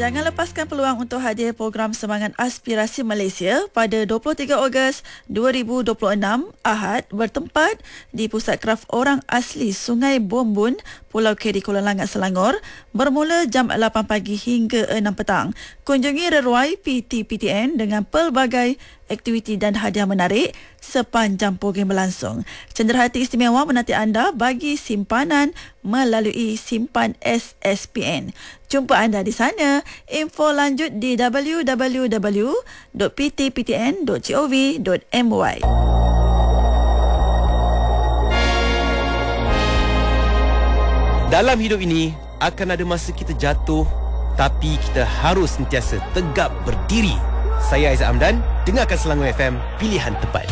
Jangan lepaskan peluang untuk hadir program Semangat Aspirasi Malaysia pada 23 Ogos 2026 Ahad bertempat di Pusat Kraf Orang Asli Sungai Bumbun, Pulau Keri, Kuala Langat, Selangor bermula jam 8 pagi hingga 6 petang. Kunjungi reruai PT-PTN dengan pelbagai aktiviti dan hadiah menarik sepanjang program berlangsung. Cenderahati istimewa menanti anda bagi simpanan melalui simpan SSPN. Jumpa anda di sana. Info lanjut di www.ptptn.gov.my. Dalam hidup ini akan ada masa kita jatuh, tapi kita harus sentiasa tegap berdiri. Saya Aizat Hamdan, dengarkan Selangor FM, pilihan tepat.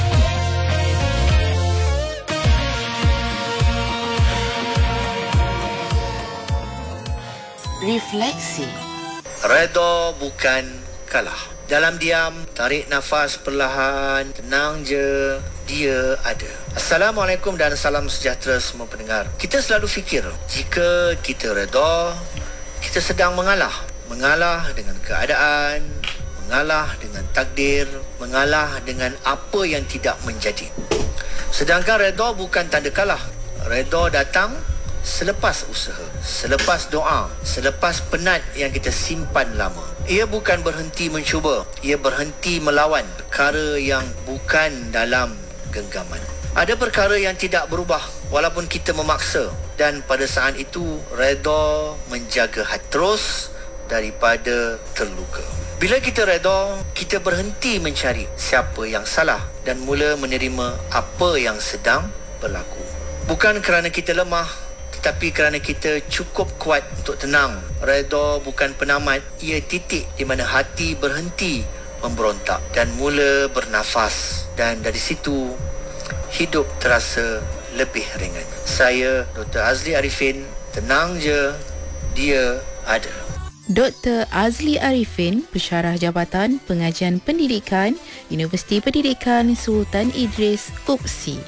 Refleksi. Redha bukan kalah. Dalam diam, tarik nafas perlahan, tenang je, dia ada. Assalamualaikum dan salam sejahtera semua pendengar. Kita selalu fikir, jika kita redha, kita sedang mengalah. Mengalah dengan keadaan, mengalah dengan takdir, mengalah dengan apa yang tidak menjadi. Sedangkan redha bukan tanda kalah. Redha datang selepas usaha, selepas doa, selepas penat yang kita simpan lama. Ia bukan berhenti mencuba, ia berhenti melawan perkara yang bukan dalam genggaman. Ada perkara yang tidak berubah walaupun kita memaksa, dan pada saat itu redha menjaga hati terus daripada terluka. Bila kita redha, kita berhenti mencari siapa yang salah dan mula menerima apa yang sedang berlaku. Bukan kerana kita lemah, tetapi kerana kita cukup kuat untuk tenang. Redha bukan penamat, ia titik di mana hati berhenti memberontak dan mula bernafas. Dan dari situ, hidup terasa lebih ringan. Saya, Dr. Azli Arifin, tenang je, dia ada. Dr. Azli Arifin, Pensyarah Jabatan Pengajian Pendidikan, Universiti Pendidikan Sultan Idris, UPSI.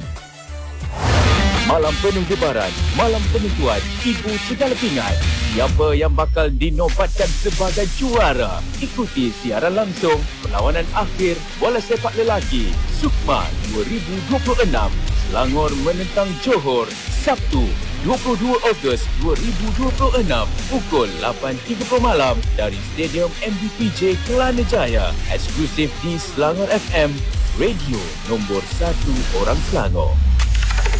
Malam penuh debaran, malam penentuan, ibu segala pingat. Siapa yang bakal dinobatkan sebagai juara? Ikuti siaran langsung perlawanan akhir bola sepak lelaki SUKMA 2026. Selangor menentang Johor, Sabtu 22 Ogos 2026 pukul 8.30 malam dari Stadium MBPJ Kelana Jaya. Eksklusif di Selangor FM, radio nombor 1 orang Selangor.